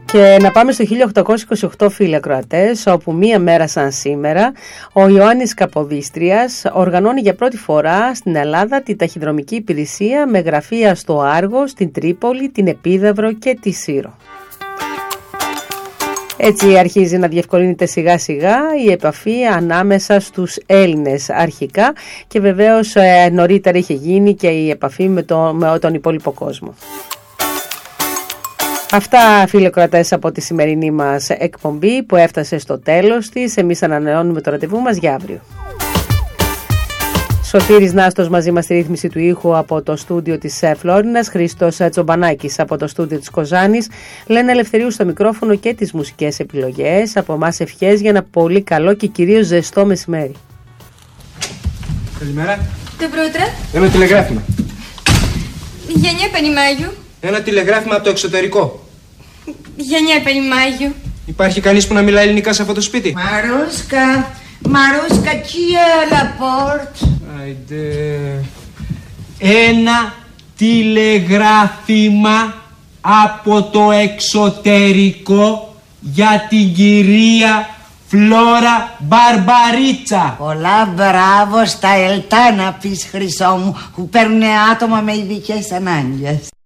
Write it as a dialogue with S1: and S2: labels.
S1: Και να πάμε στο 1828, φίλοι ακροατές, όπου μία μέρα σαν σήμερα ο Ιωάννης Καποδίστριας οργανώνει για πρώτη φορά στην Ελλάδα τη ταχυδρομική υπηρεσία με γραφεία στο Άργο, στην Τρίπολη, την Επίδαυρο και τη Σύρο. Έτσι αρχίζει να διευκολύνεται σιγά σιγά η επαφή ανάμεσα στους Έλληνες αρχικά και βεβαίως νωρίτερα είχε γίνει και η επαφή με τον υπόλοιπο κόσμο. Αυτά, φίλοι κρατές, από τη σημερινή μας εκπομπή που έφτασε στο τέλος της. Εμείς ανανεώνουμε το ραντεβού μας για αύριο. Σωτήρης Νάστος μαζί μας στη ρύθμιση του ήχου από το στούντιο της Φλόρινας, Χρήστος Τσομπανάκης από το στούντιο της Κοζάνης, Λένα Ελευθερίου στο μικρόφωνο και τις μουσικές επιλογές. Από εμάς ευχές για ένα πολύ καλό και κυρίως ζεστό μεσημέρι.
S2: Καλημέρα.
S3: Добро утро.
S2: Ένα τηλεγράφημα.
S3: Я не понимаю.
S2: Ένα τηλεγράφημα από το εξωτερικό.
S3: Я не понимаю.
S2: Υπάρχει κανείς που να μιλά ελληνικά σε αυτό το σπίτι?
S4: Μαρούσκα, qui est la porte?
S2: Άιντε. Ένα τηλεγράφημα από το εξωτερικό για την κυρία Φλόρα Μπαρμπαρίτσα.
S4: Πολλά μπράβο στα Ελτά να πεις, Χρυσό μου, που παίρνουν άτομα με ειδικές ανάγκες.